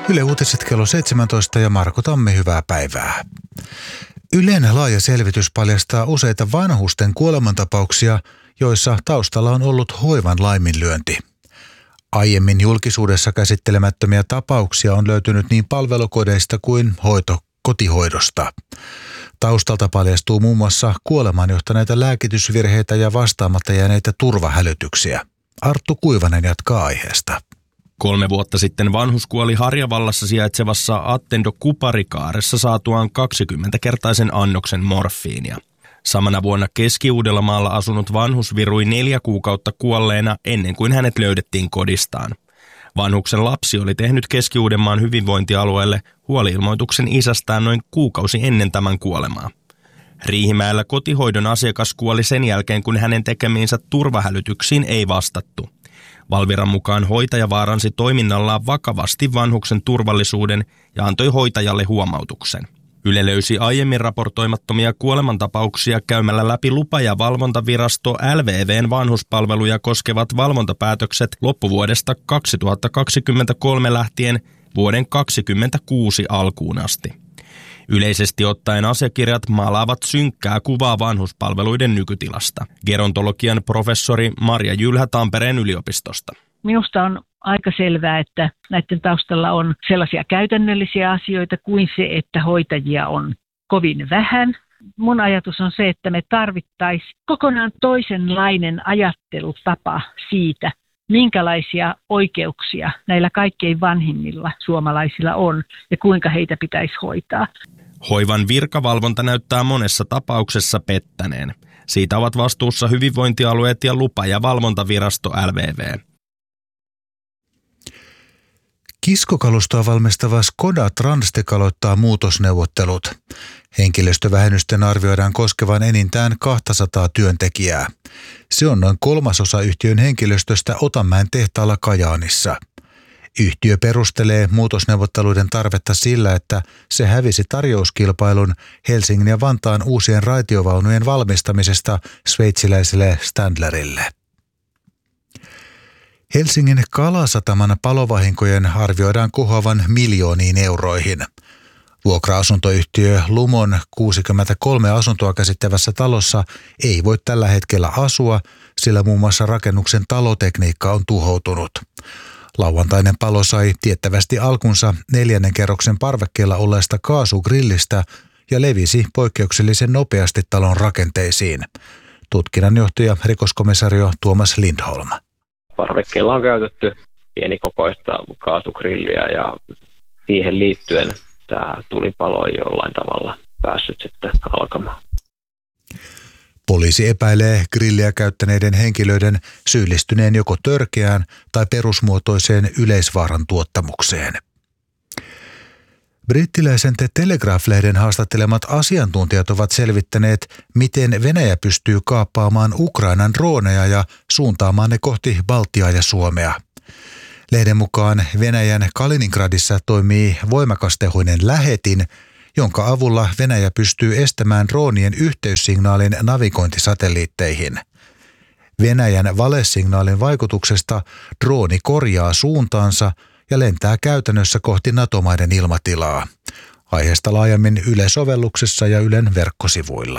Yle Uutiset kello 17 ja Marko Tammi, hyvää päivää. Ylen laaja selvitys paljastaa useita vanhusten kuolemantapauksia, joissa taustalla on ollut hoivan laiminlyönti. Aiemmin julkisuudessa käsittelemättömiä tapauksia on löytynyt niin palvelukodeista kuin kotihoidosta. Taustalta paljastuu muun muassa kuolemaan johtaneita lääkitysvirheitä ja vastaamatta jääneitä turvahälytyksiä. Arttu Kuivanen jatkaa aiheesta. 3 vuotta sitten vanhus kuoli Harjavallassa sijaitsevassa Attendo Kuparikaaressa saatuaan 20-kertaisen annoksen morfiinia. Samana vuonna Keski-Uudellamaalla asunut vanhus virui 4 kuukautta kuolleena ennen kuin hänet löydettiin kodistaan. Vanhuksen lapsi oli tehnyt Keski-Uudenmaan hyvinvointialueelle huoli-ilmoituksen isästään noin kuukausi ennen tämän kuolemaa. Riihimäellä kotihoidon asiakas kuoli sen jälkeen, kun hänen tekemiinsä turvahälytyksiin ei vastattu. Valviran mukaan hoitaja vaaransi toiminnallaan vakavasti vanhuksen turvallisuuden ja antoi hoitajalle huomautuksen. Yle löysi aiemmin raportoimattomia kuolemantapauksia käymällä läpi lupa- ja valvontavirasto LVV:n vanhuspalveluja koskevat valvontapäätökset loppuvuodesta 2023 lähtien vuoden 2026 alkuun asti. Yleisesti ottaen asiakirjat maalaavat synkkää kuvaa vanhuspalveluiden nykytilasta. Gerontologian professori Marja Jylhä Tampereen yliopistosta. Minusta on aika selvää, että näiden taustalla on sellaisia käytännöllisiä asioita kuin se, että hoitajia on kovin vähän. Mun ajatus on se, että me tarvittaisiin kokonaan toisenlainen ajattelutapa siitä, minkälaisia oikeuksia näillä kaikkein vanhimmilla suomalaisilla on ja kuinka heitä pitäisi hoitaa. Hoivan virkavalvonta näyttää monessa tapauksessa pettäneen. Siitä ovat vastuussa hyvinvointialueet ja lupa- ja valvontavirasto LVV. Kiskokalustoa valmistava Škoda Transtech aloittaa muutosneuvottelut. Henkilöstövähennysten arvioidaan koskevan enintään 200 työntekijää. Se on noin 1/3 yhtiön henkilöstöstä Otanmäen tehtaalla Kajaanissa. Yhtiö perustelee muutosneuvotteluiden tarvetta sillä, että se hävisi tarjouskilpailun Helsingin ja Vantaan uusien raitiovaunujen valmistamisesta sveitsiläiselle Stadlerille. Helsingin Kalasataman palovahinkojen arvioidaan kohoavan miljooniin euroihin. Vuokra-asuntoyhtiö Lumon 63 asuntoa käsittävässä talossa ei voi tällä hetkellä asua, sillä muun muassa rakennuksen talotekniikka on tuhoutunut. Lauantainen palo sai tiettävästi alkunsa 4. kerroksen parvekkeella olleesta kaasugrillistä ja levisi poikkeuksellisen nopeasti talon rakenteisiin. Tutkinnanjohtaja rikoskomisario Tuomas Lindholm. Parvekkeella on käytetty pienikokoista kaasugrilliä ja siihen liittyen tämä tulipalo on jollain tavalla päässyt sitten alkamaan. Poliisi epäilee grilliä käyttäneiden henkilöiden syyllistyneen joko törkeään tai perusmuotoiseen yleisvaaran tuottamukseen. Brittiläisen The Telegraph-lehden haastattelemat asiantuntijat ovat selvittäneet, miten Venäjä pystyy kaappaamaan Ukrainan drooneja ja suuntaamaan ne kohti Baltiaa ja Suomea. Lehden mukaan Venäjän Kaliningradissa toimii voimakastehoinen lähetin, jonka avulla Venäjä pystyy estämään droonien yhteyssignaalin navigointisatelliitteihin. Venäjän valesignaalin vaikutuksesta drooni korjaa suuntaansa ja lentää käytännössä kohti NATO-maiden ilmatilaa. Aiheesta laajemmin Yle-sovelluksessa ja Ylen verkkosivuilla.